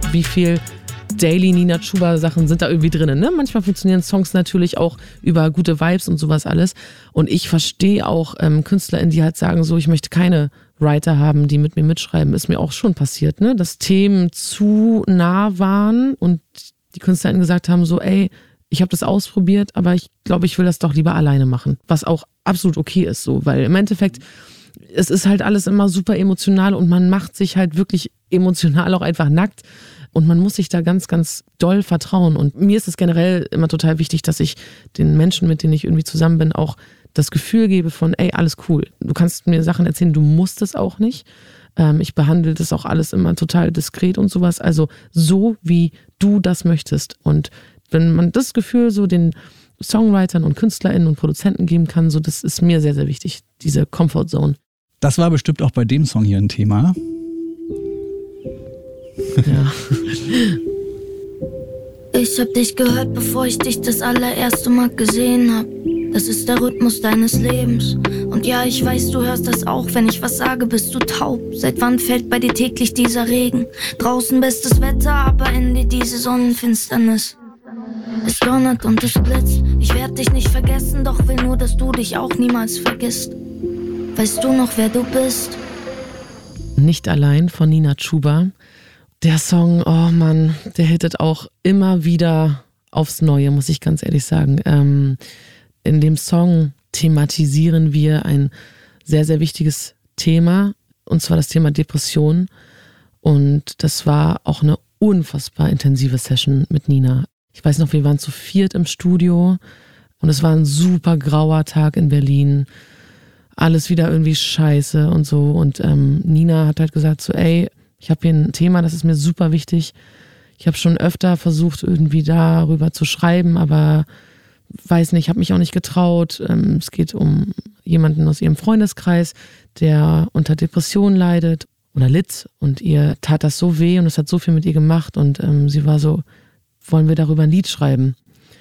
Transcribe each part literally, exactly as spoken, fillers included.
wie viel Daily Nina Chuba Sachen sind da irgendwie drin. Ne? Manchmal funktionieren Songs natürlich auch über gute Vibes und sowas alles. Und ich verstehe auch ähm, KünstlerInnen, die halt sagen so, ich möchte keine Writer haben, die mit mir mitschreiben. Ist mir auch schon passiert, ne? Dass Themen zu nah waren und die KünstlerInnen gesagt haben so, ey, ich habe das ausprobiert, aber ich glaube, ich will das doch lieber alleine machen. Was auch absolut okay ist so, weil im Endeffekt es ist halt alles immer super emotional und man macht sich halt wirklich emotional auch einfach nackt und man muss sich da ganz, ganz doll vertrauen. Und mir ist es generell immer total wichtig, dass ich den Menschen, mit denen ich irgendwie zusammen bin, auch das Gefühl gebe von, ey, alles cool. Du kannst mir Sachen erzählen, du musst es auch nicht. Ähm, ich behandle das auch alles immer total diskret und sowas. Also so, wie du das möchtest. Und wenn man das Gefühl so den Songwritern und KünstlerInnen und Produzenten geben kann, so das ist mir sehr, sehr wichtig, diese Comfort Zone. Das war bestimmt auch bei dem Song hier ein Thema. Ja. Ich hab dich gehört, bevor ich dich das allererste Mal gesehen hab. Das ist der Rhythmus deines Lebens. Und ja, ich weiß, du hörst das auch. Wenn ich was sage, bist du taub. Seit wann fällt bei dir täglich dieser Regen? Draußen bestes Wetter, aber in dir diese Sonnenfinsternis. Es donnert und es blitzt. Ich werd dich nicht vergessen, doch will nur, dass du dich auch niemals vergisst. Weißt du noch, wer du bist? Nicht allein von Nina Chuba. Der Song, oh Mann, der hittet auch immer wieder aufs Neue, muss ich ganz ehrlich sagen. Ähm, in dem Song thematisieren wir ein sehr, sehr wichtiges Thema, und zwar das Thema Depression. Und das war auch eine unfassbar intensive Session mit Nina. Ich weiß noch, wir waren zu viert im Studio und es war ein super grauer Tag in Berlin. Alles wieder irgendwie scheiße und so. Und ähm, Nina hat halt gesagt so, ey, ich habe hier ein Thema, das ist mir super wichtig. Ich habe schon öfter versucht, irgendwie darüber zu schreiben, aber weiß nicht, habe mich auch nicht getraut. Ähm, es geht um jemanden aus ihrem Freundeskreis, der unter Depressionen leidet oder litt. Und ihr tat das so weh und es hat so viel mit ihr gemacht. Und ähm, sie war so, wollen wir darüber ein Lied schreiben?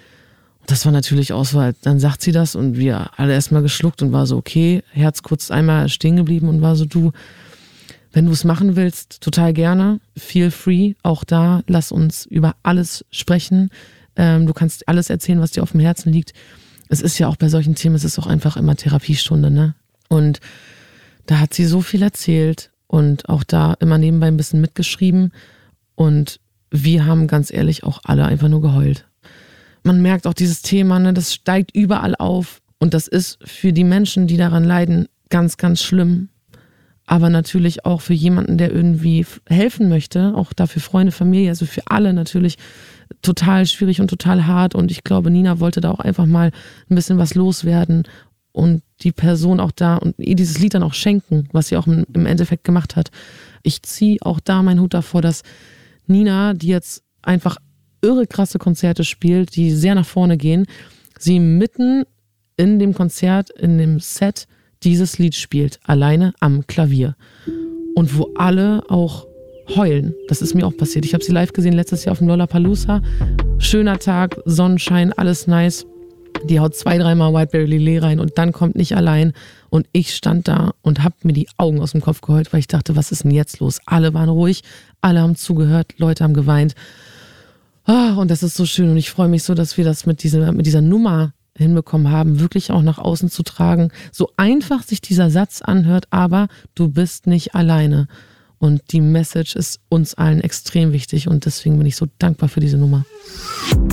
Das war natürlich Auswahl. Dann sagt sie das und wir alle erstmal geschluckt und war so, okay, Herz kurz einmal stehen geblieben und war so, du, wenn du es machen willst, total gerne, feel free, auch da, lass uns über alles sprechen. Ähm, du kannst alles erzählen, was dir auf dem Herzen liegt. Es ist ja auch bei solchen Themen, es ist auch einfach immer Therapiestunde, ne? Und da hat sie so viel erzählt und auch da immer nebenbei ein bisschen mitgeschrieben und wir haben ganz ehrlich auch alle einfach nur geheult. Man merkt auch dieses Thema, ne, das steigt überall auf und das ist für die Menschen, die daran leiden, ganz, ganz schlimm. Aber natürlich auch für jemanden, der irgendwie helfen möchte, auch dafür Freunde, Familie, also für alle natürlich total schwierig und total hart. Und ich glaube, Nina wollte da auch einfach mal ein bisschen was loswerden und die Person auch da und ihr dieses Lied dann auch schenken, was sie auch im Endeffekt gemacht hat. Ich ziehe auch da meinen Hut davor, dass Nina, die jetzt einfach irre krasse Konzerte spielt, die sehr nach vorne gehen, sie mitten in dem Konzert, in dem Set dieses Lied spielt, alleine am Klavier. Und wo alle auch heulen. Das ist mir auch passiert. Ich habe sie live gesehen letztes Jahr auf dem Lollapalooza. Schöner Tag, Sonnenschein, alles nice. Die haut zwei, dreimal Whiteberry Lillet rein und dann kommt Nicht allein. Und ich stand da und habe mir die Augen aus dem Kopf geheult, weil ich dachte, was ist denn jetzt los? Alle waren ruhig, alle haben zugehört, Leute haben geweint. Oh, und das ist so schön und ich freue mich so, dass wir das mit dieser, mit dieser Nummer hinbekommen haben, wirklich auch nach außen zu tragen. So einfach sich dieser Satz anhört, aber du bist nicht alleine. Und die Message ist uns allen extrem wichtig und deswegen bin ich so dankbar für diese Nummer.